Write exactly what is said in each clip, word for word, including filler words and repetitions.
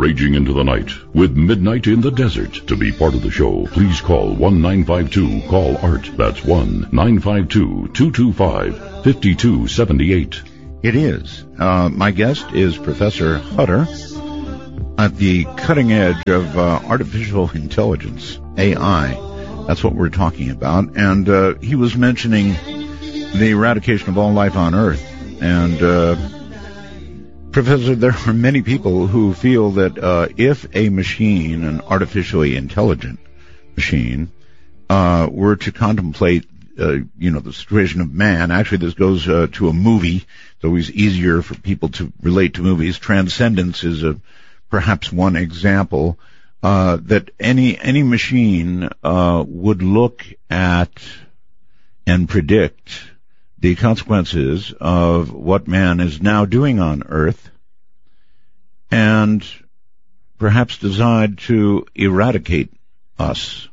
raging into the night with Midnight in the Desert. To be part of the show, please call one nine five two call art. That's one nine five two, two two five, five two seven eight. It is. Uh, my guest is Professor Hutter at the cutting edge of uh, artificial intelligence, A I. That's what we're talking about. And uh, he was mentioning the eradication of all life on Earth. And, uh, Professor, there are many people who feel that uh, if a machine, an artificially intelligent machine, uh, were to contemplate, uh, you know, the situation of man, actually this goes uh, to a movie. It's always easier for people to relate to movies. Transcendence is a perhaps one example. Uh, that any any machine uh, would look at and predict the consequences of what man is now doing on Earth, and perhaps decide to eradicate us,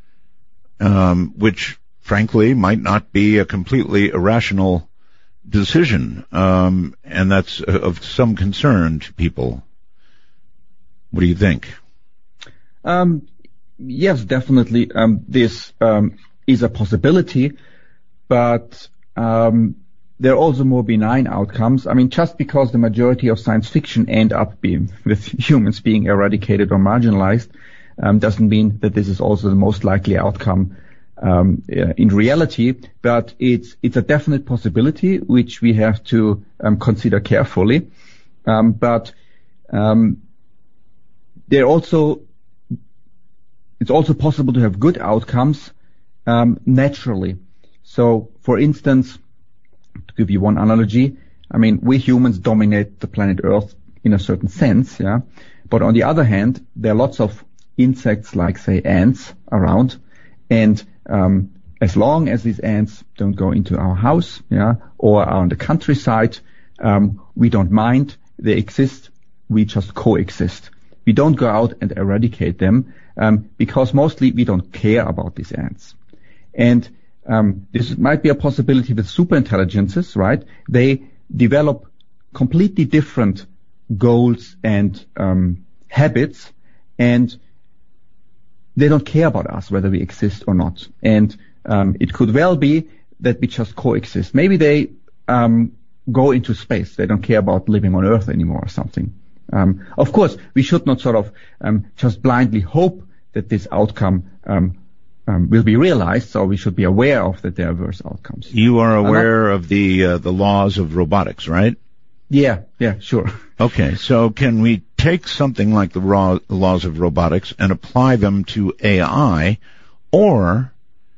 um, which, frankly, might not be a completely irrational decision, um, and that's of some concern to people. What do you think? Um, yes, definitely. Um, this um, is a possibility, but um, there are also more benign outcomes. I mean, just because the majority of science fiction end up being with humans being eradicated or marginalized, um, doesn't mean that this is also the most likely outcome um, in reality. But it's it's a definite possibility which we have to um, consider carefully. Um, but um, there also It's also possible to have good outcomes um, naturally. So, for instance, to give you one analogy, I mean, we humans dominate the planet Earth in a certain sense, yeah. But on the other hand, there are lots of insects like, say, ants around, and um, as long as these ants don't go into our house, yeah, or are on the countryside, um, we don't mind. They exist. We just coexist. We don't go out and eradicate them. Um, because mostly we don't care about these ants. And um, this might be a possibility with superintelligences, right? They develop completely different goals and um, habits, and they don't care about us, whether we exist or not. And um, it could well be that we just coexist. Maybe they um, go into space. They don't care about living on Earth anymore or something. Um, of course, we should not sort of um, just blindly hope that this outcome um, um, will be realized, so we should be aware of that there are worse outcomes. You are aware of the uh, the laws of robotics, right? Yeah, yeah, sure. Okay, so can we take something like the raw, laws of robotics and apply them to A I, or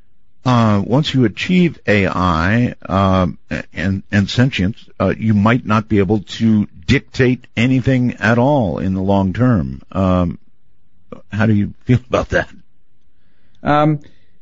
uh, once you achieve A I uh, and, and sentience, uh, you might not be able to dictate anything at all in the long term. Um, How do you feel about that? Um,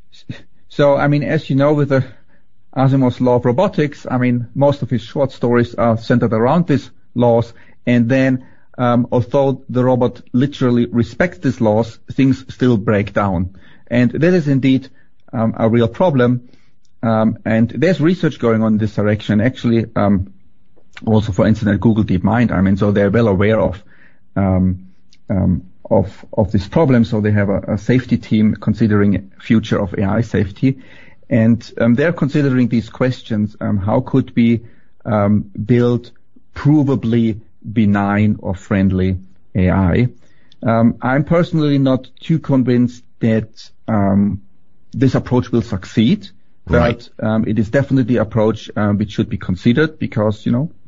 so, I mean, as you know, with the Asimov's law of robotics, I mean, most of his short stories are centered around these laws. And then, um, although the robot literally respects these laws, things still break down. And that is indeed um, a real problem. Um, and there's research going on in this direction. Actually, um, also, for instance, at Google DeepMind, I mean, so they're well aware of um, um of of this problem, so they have a, a safety team considering future of A I safety, and um, they're considering these questions: um, how could we um, build provably benign or friendly A I? Um, I'm personally not too convinced that um, this approach will succeed, right. but um, it is definitely an approach um, which should be considered because, you know,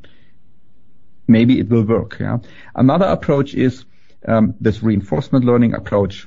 maybe it will work. Yeah. Another approach is Um, this reinforcement learning approach,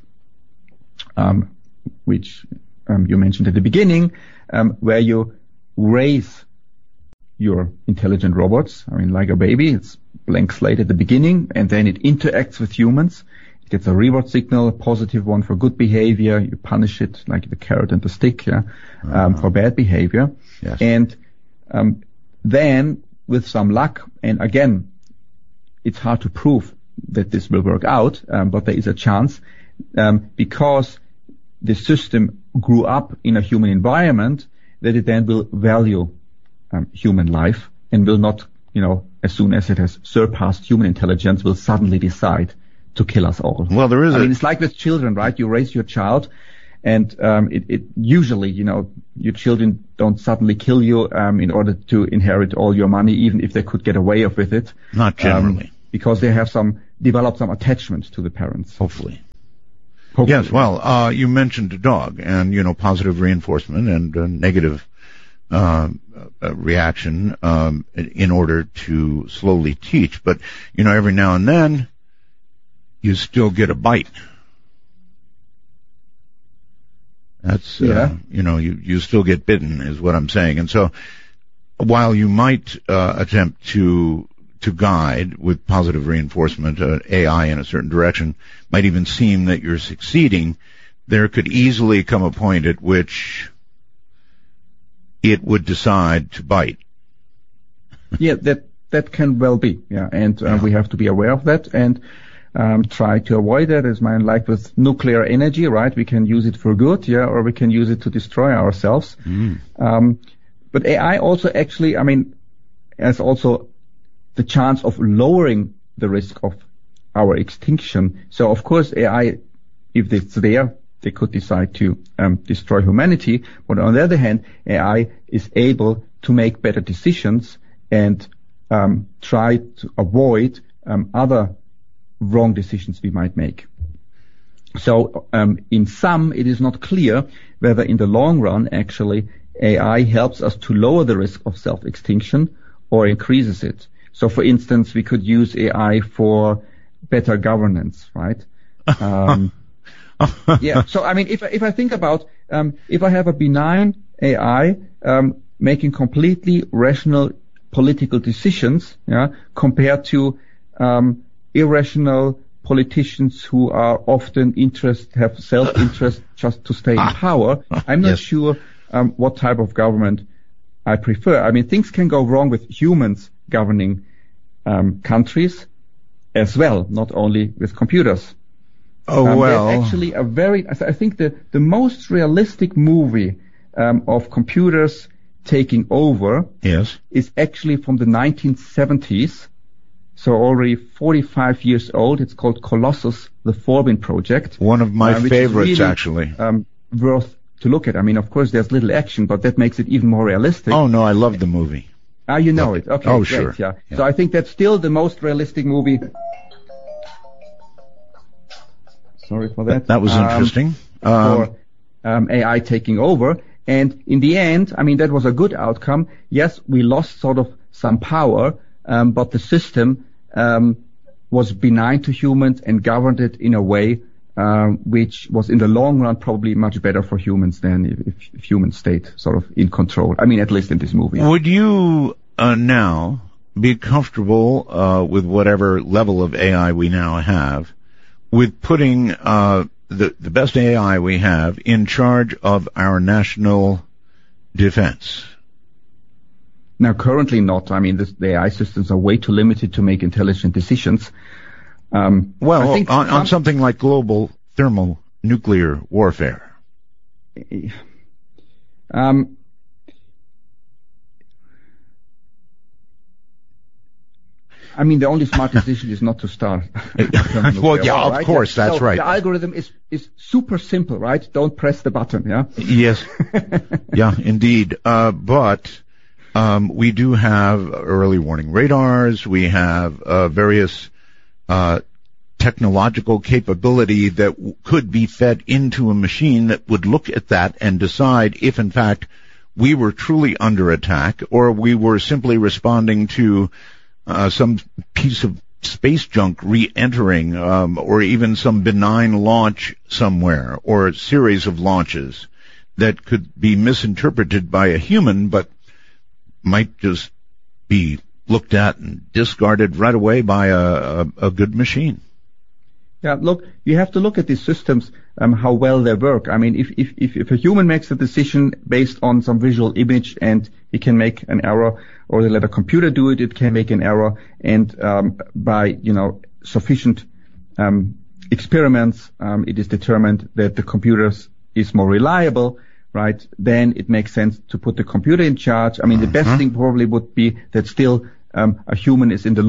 um, which um, you mentioned at the beginning, um, where you raise your intelligent robots. I mean, like a baby, it's blank slate at the beginning, and then it interacts with humans. It gets a reward signal, a positive one for good behavior. You punish it, like the carrot and the stick, yeah, um, uh-huh. for bad behavior. Yes. And um, then, with some luck, and again, it's hard to prove that this will work out, um, but there is a chance um, because the system grew up in a human environment that it then will value um, human life and will not, you know, as soon as it has surpassed human intelligence, will suddenly decide to kill us all. Well, there is I a... mean, it's like with children, right? You raise your child, and um, it, it usually, you know, your children don't suddenly kill you um, in order to inherit all your money, even if they could get away with it. Not generally. Um, because they have some, developed some attachment to the parents. Hopefully. Hopefully. Yes, well, uh, you mentioned a dog and, you know, positive reinforcement and uh, negative uh, uh, reaction um, in order to slowly teach. But, you know, every now and then you still get a bite. That's, uh, yeah. you know, you, you still get bitten is what I'm saying. And so while you might uh, attempt to to guide with positive reinforcement, uh, A I in a certain direction, might even seem that you're succeeding, there could easily come a point at which it would decide to bite. Yeah, that that can well be. Yeah, and uh, Yeah. we have to be aware of that and um, try to avoid that. As mine, like with nuclear energy, right? We can use it for good, yeah, or we can use it to destroy ourselves. Mm. Um, but A I also actually, I mean, has also the chance of lowering the risk of our extinction. So of course, A I, if it's there, they could decide to um, destroy humanity. But on the other hand, A I is able to make better decisions and um, try to avoid um, other wrong decisions we might make. So um, in sum, it is not clear whether in the long run, actually, A I helps us to lower the risk of self-extinction or increases it. So, for instance, we could use A I for better governance, right? Um, yeah. So, I mean, if if I think about um, if I have a benign A I um, making completely rational political decisions, yeah, compared to um, irrational politicians who are often interest have self-interest just to stay in power, I'm not Yes. sure um, what type of government I prefer. I mean, things can go wrong with humans governing um, countries as well, not only with computers. Oh, um, well. There's actually a very, I think the, the most realistic movie um, of computers taking over Yes. is actually from the nineteen seventies, so already forty-five years old. It's called Colossus, the Forbin Project. One of my uh, which is favorites, really, actually. Um, worth to look at. I mean, of course, there's little action, but that makes it even more realistic. Oh, no, I love the movie. Ah, you know it. Okay. Oh, great, sure. Yeah. Yeah. So I think that's still the most realistic movie. Sorry for that. That was Um, interesting. for Um, um, A I taking over. And in the end, I mean, that was a good outcome. Yes, we lost sort of some power, um, but the system um, was benign to humans and governed it in a way um, which was in the long run probably much better for humans than if, if, if humans stayed sort of in control. I mean, at least in this movie. Would you uh, now be comfortable uh, with whatever level of A I we now have, with putting uh, the the best A I we have in charge of our national defense? Now, currently not. I mean, this, the A I systems are way too limited to make intelligent decisions. Um, Well, I think on, on some- something like global thermonuclear warfare. Um, I mean, the only smart decision is not to start. Well, yeah, of right? course, that's so right. The algorithm is, is super simple, right? Don't press the button, yeah? Yes. Yeah, indeed. Uh, but um, we do have early warning radars. We have uh, various uh, technological capability that w- could be fed into a machine that would look at that and decide if, in fact, we were truly under attack or we were simply responding to uh, some piece of space junk re-entering, um, or even some benign launch somewhere, or a series of launches that could be misinterpreted by a human, but might just be looked at and discarded right away by a, a, a good machine. Yeah, look, you have to look at these systems, um, how well they work. I mean, if, if, if, if a human makes a decision based on some visual image and he can make an error, or they let a computer do it, it can make an error, and um, by, you know, sufficient um, experiments, um, it is determined that the computer is more reliable, right? Then it makes sense to put the computer in charge. I mean, the best Uh-huh. thing probably would be that still um, a human is in the loop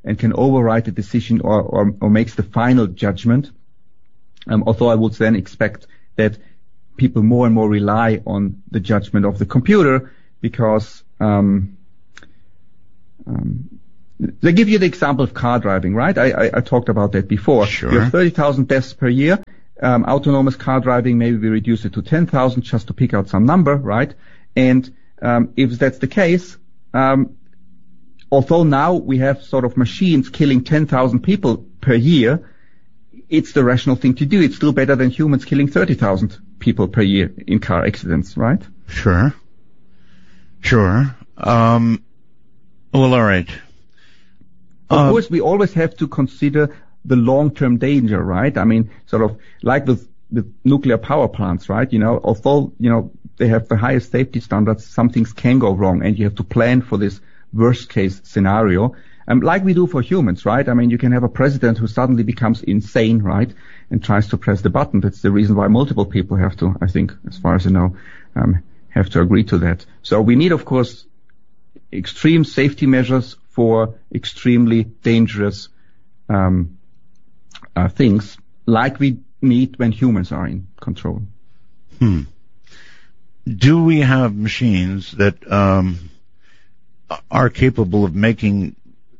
and can override the decision or, or, or makes the final judgment. Um, although I would then expect that people more and more rely on the judgment of the computer because um, um, they give you the example of car driving, right? I, I, I talked about that before. Sure. You have thirty thousand deaths per year. Um, autonomous car driving, maybe we reduce it to ten thousand just to pick out some number, right? And um, if that's the case, um, although now we have sort of machines killing ten thousand people per year, it's the rational thing to do. It's still better than humans killing thirty thousand people per year in car accidents, right? Sure. Sure. Um, well, all right. Of uh, course, we always have to consider the long-term danger, right? I mean, sort of like with, with nuclear power plants, right? You know, although, you know, they have the highest safety standards, some things can go wrong and you have to plan for this worst case scenario. Um, like we do for humans, right? I mean, you can have a president who suddenly becomes insane, right? And tries to press the button. That's the reason why multiple people have to, I think, as far as I know, um, have to agree to that. So we need, of course, extreme safety measures for extremely dangerous, um, uh, things like we need when humans are in control. Hmm. Do we have machines that, um, are capable of making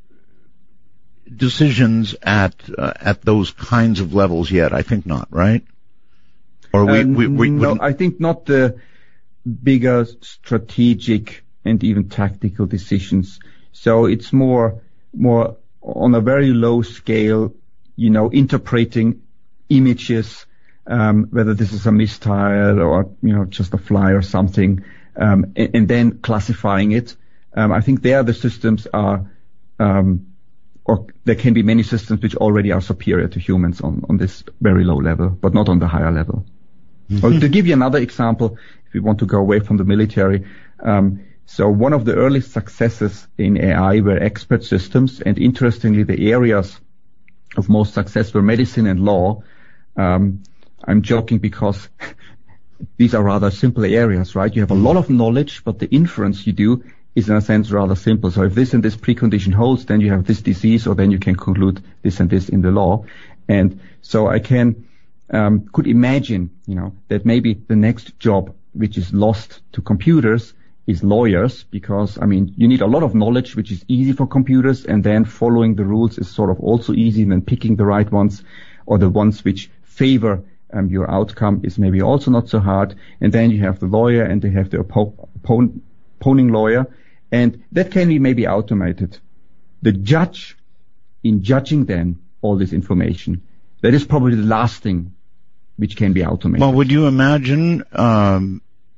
decisions at uh, at those kinds of levels yet? I think not, right? Or we, um, we, we no, I think not the bigger strategic and even tactical decisions. So it's more more on a very low scale, you know, interpreting images, um, whether this is a missile or, you know, just a fly or something, um, and, and then classifying it. Um, I think there the systems are, um, or there can be many systems which already are superior to humans on, on this very low level, but not on the higher level. Mm-hmm. Or to give you another example, if we want to go away from the military, um, so one of the early successes in A I were expert systems, and interestingly, the areas of most success were medicine and law. Um, I'm joking because these are rather simple areas, right? You have a lot of knowledge, but the inference you do is in a sense rather simple. So if this and this precondition holds, then you have this disease, or then you can conclude this and this in the law. And so I can, um, could imagine, you know, that maybe the next job which is lost to computers is lawyers, because, I mean, you need a lot of knowledge, which is easy for computers, and then following the rules is sort of also easy, and then picking the right ones, or the ones which favor um, your outcome is maybe also not so hard. And then you have the lawyer, and they have the oppo- oppo- opposing lawyer, and that can be maybe automated. The judge, in judging then all this information, that is probably the last thing which can be automated. Well, would you imagine um,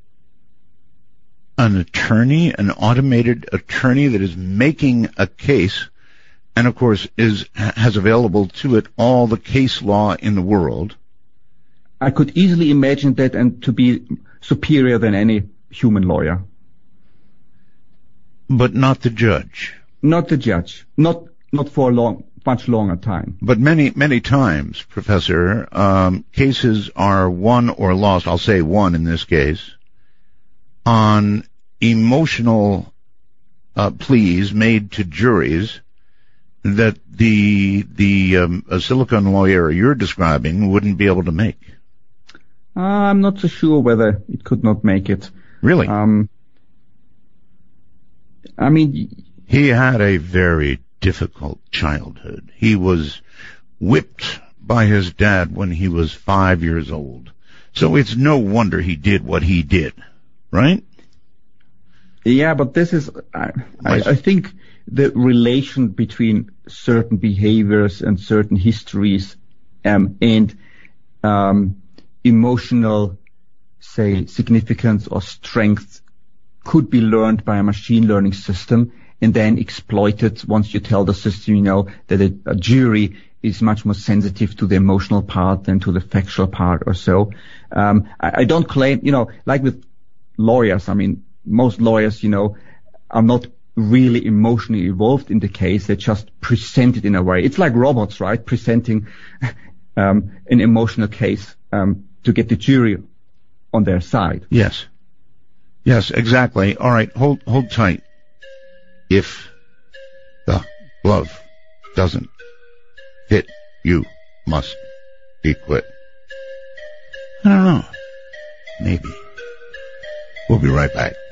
an attorney, an automated attorney that is making a case, and of course is has available to it all the case law in the world? I could easily imagine that, and to be superior than any human lawyer. But not the judge. Not the judge. Not not for a long, much longer time. But many, many times, Professor, um, cases are won or lost, I'll say won in this case, on emotional uh, pleas made to juries that the the um, a Silicon lawyer you're describing wouldn't be able to make. Uh, I'm not so sure whether it could not make it. Really? Um, I mean, he had a very difficult childhood. He was whipped by his dad when he was five years old. So it's no wonder he did what he did, right? Yeah, but this is, I, I, I think the relation between certain behaviors and certain histories um, and um, emotional, say, significance or strength could be learned by a machine learning system and then exploited once you tell the system, you know, that a, a jury is much more sensitive to the emotional part than to the factual part or so. Um, I, I don't claim, you know, like with lawyers, I mean, most lawyers, you know, are not really emotionally involved in the case. They just present it in a way. It's like robots, right? Presenting um, an emotional case um, to get the jury on their side. Yes. Yes, exactly. All right, hold hold tight. If the glove doesn't fit, you must be quit. I don't know. Maybe. We'll be right back.